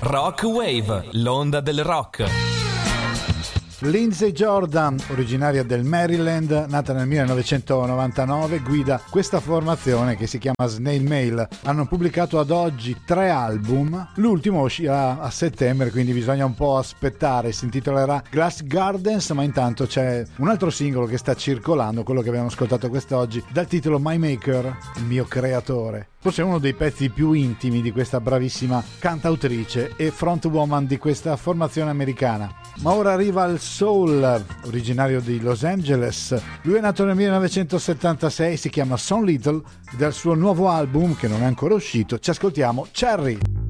Rock Wave, l'onda del rock. Lindsey Jordan, originaria del Maryland, nata nel 1999, guida questa formazione che si chiama Snail Mail. Hanno pubblicato ad oggi 3 album, l'ultimo uscirà a settembre, quindi bisogna un po' aspettare. Si intitolerà Glass Gardens, ma intanto c'è un altro singolo che sta circolando, quello che abbiamo ascoltato quest'oggi, dal titolo My Maker, il mio creatore. Forse è uno dei pezzi più intimi di questa bravissima cantautrice e frontwoman di questa formazione americana. Ma ora arriva il soul, originario di Los Angeles. Lui è nato nel 1976, si chiama Son Little, dal suo nuovo album che non è ancora uscito ci ascoltiamo Cherry.